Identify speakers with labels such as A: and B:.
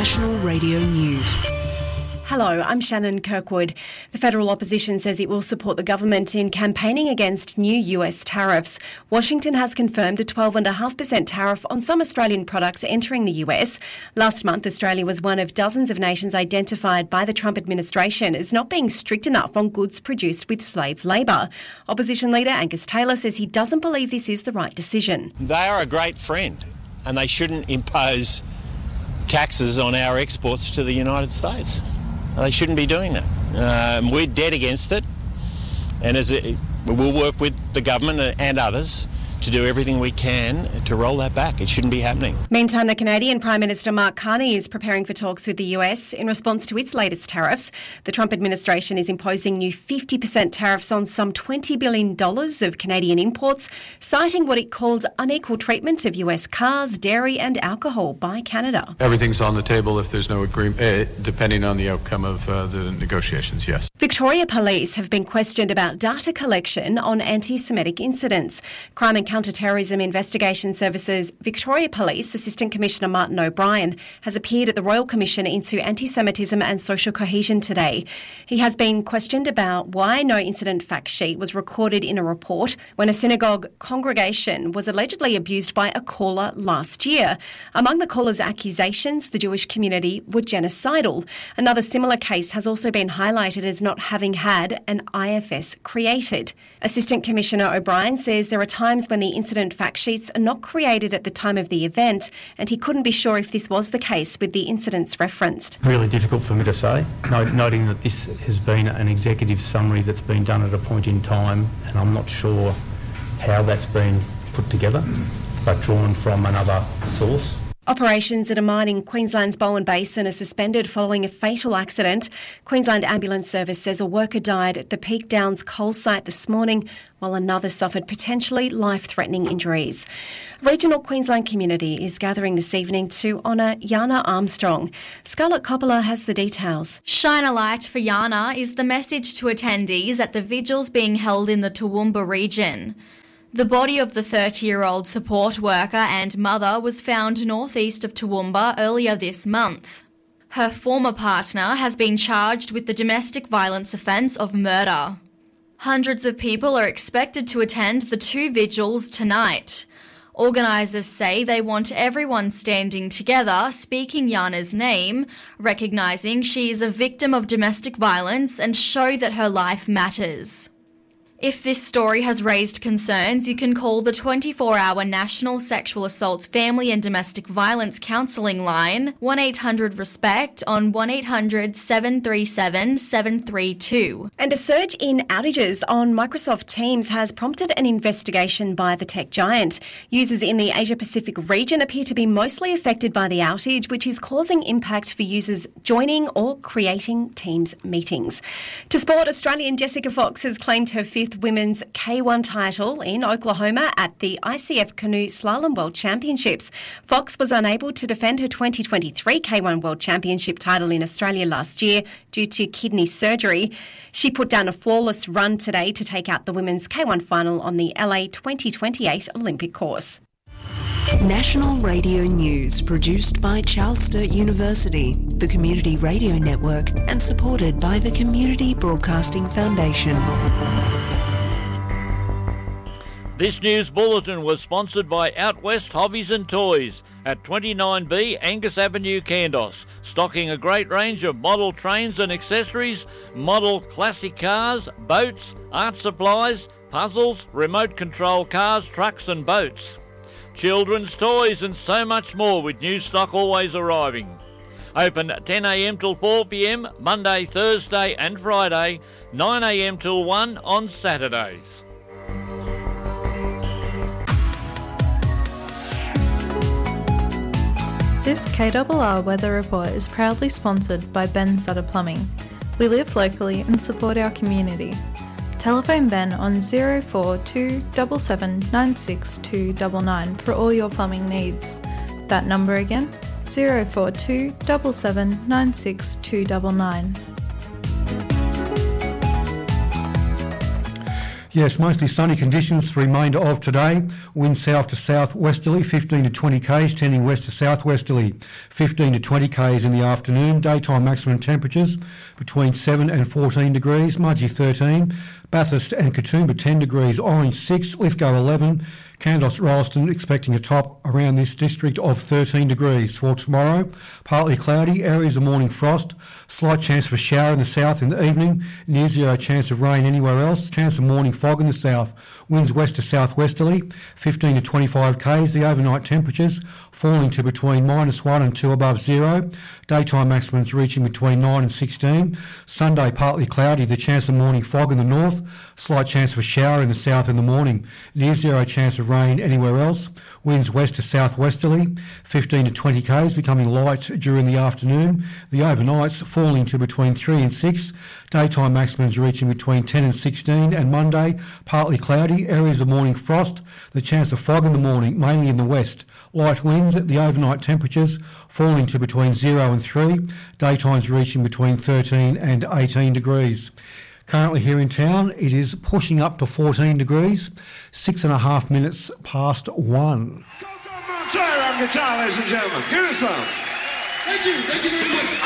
A: National Radio News.
B: Hello, I'm Shannon Kirkwood. The federal opposition says it will support the government in campaigning against new US tariffs. Washington has confirmed a 12.5% tariff on some Australian products entering the US. Last month, Australia was one of dozens of nations identified by the Trump administration as not being strict enough on goods produced with slave labour. Opposition leader Angus Taylor says he doesn't believe this is the right decision.
C: They are a great friend and they shouldn't impose taxes on our exports to the United States. They shouldn't be doing that. We're dead against it, and we'll work with the government and others to do everything we can to roll that back. It shouldn't be happening.
B: Meantime, the Canadian Prime Minister Mark Carney is preparing for talks with the US in response to its latest tariffs. The Trump administration is imposing new 50% tariffs on some $20 billion of Canadian imports, citing what it calls unequal treatment of US cars, dairy and alcohol by Canada.
D: Everything's on the table if there's no agreement, depending on the outcome of the negotiations, yes.
B: Victoria Police have been questioned about data collection on anti-Semitic incidents. Crime and Counter-Terrorism Investigation Services Victoria Police Assistant Commissioner Martin O'Brien has appeared at the Royal Commission into Anti-Semitism and Social Cohesion today. He has been questioned about why no incident fact sheet was recorded in a report when a synagogue congregation was allegedly abused by a caller last year. Among the caller's accusations, the Jewish community were genocidal. Another similar case has also been highlighted as not having had an IFS created. Assistant Commissioner O'Brien says there are times when the incident fact sheets are not created at the time of the event, and he couldn't be sure if this was the case with the incidents referenced.
E: Really difficult for me to say, noting that this has been an executive summary that's been done at a point in time, and I'm not sure how that's been put together, but drawn from another source.
B: Operations at a mine in Queensland's Bowen Basin are suspended following a fatal accident. Queensland Ambulance Service says a worker died at the Peak Downs coal site this morning, while another suffered potentially life-threatening injuries. Regional Queensland community is gathering this evening to honour Yana Armstrong. Scarlett Coppola has the details.
F: Shine a light for Yana is the message to attendees at the vigils being held in the Toowoomba region. The body of the 30-year-old support worker and mother was found northeast of Toowoomba earlier this month. Her former partner has been charged with the domestic violence offence of murder. Hundreds of people are expected to attend the two vigils tonight. Organisers say they want everyone standing together, speaking Yana's name, recognising she is a victim of domestic violence and show that her life matters. If this story has raised concerns, you can call the 24-hour National Sexual Assaults Family and Domestic Violence Counselling line 1-800-RESPECT on 1-800-737-732.
B: And a surge in outages on Microsoft Teams has prompted an investigation by the tech giant. Users in the Asia-Pacific region appear to be mostly affected by the outage, which is causing impact for users joining or creating Teams meetings. To sport, Australian Jessica Fox has claimed her fifth women's K1 title in Oklahoma at the ICF Canoe Slalom World Championships. Fox was unable to defend her 2023 K1 World Championship title in Australia last year due to kidney surgery. She put down a flawless run today to take out the women's K1 final on the LA 2028 Olympic course.
A: National Radio News, produced by Charles Sturt University, the Community Radio Network, and supported by the Community Broadcasting Foundation.
G: This news bulletin was sponsored by Out West Hobbies and Toys at 29B Angus Avenue, Kandos, stocking a great range of model trains and accessories, model classic cars, boats, art supplies, puzzles, remote control cars, trucks and boats. Children's toys and so much more with new stock always arriving. Open 10am till 4pm, Monday, Thursday and Friday, 9am till 1 on Saturdays.
H: This KRR Weather Report is proudly sponsored by Ben Sutter Plumbing. We live locally and support our community. Telephone Ben on 0427 7796299 for all your plumbing needs. That number again, 042 7796299.
I: Yes, mostly sunny conditions for the remainder of today. Wind south to south-westerly, 15 to 20 k's, tending west to south-westerly, 15 to 20 k's in the afternoon. Daytime maximum temperatures between 7 and 14 degrees. Mudgee 13, Bathurst and Katoomba 10 degrees, Orange 6, Lithgow 11, Kandos Rolleston expecting a top around this district of 13 degrees. For tomorrow, partly cloudy, areas of morning frost, slight chance of a shower in the south in the evening, near zero chance of rain anywhere else, chance of morning fog in the south, winds west to southwesterly, 15 to 25 k's, the overnight temperatures falling to between -1 and 2 above zero, daytime maximums reaching between 9 and 16, Sunday partly cloudy, the chance of morning fog in the north, slight chance of a shower in the south in the morning, near zero chance of rain anywhere else, winds west to southwesterly, 15 to 20 k's, becoming light during the afternoon, the overnights falling to between 3 and 6, daytime maximums reaching between 10 and 16, and Monday partly cloudy, areas of morning frost, the chance of fog in the morning, mainly in the west, light winds, the overnight temperatures falling to between 0 and 3, daytimes reaching between 13 and 18 degrees. Currently here in town, it is pushing up to 14 degrees, 6.5 minutes past 1.
J: Go, go, go, on guitar, ladies and gentlemen. Give us some. Thank you very much.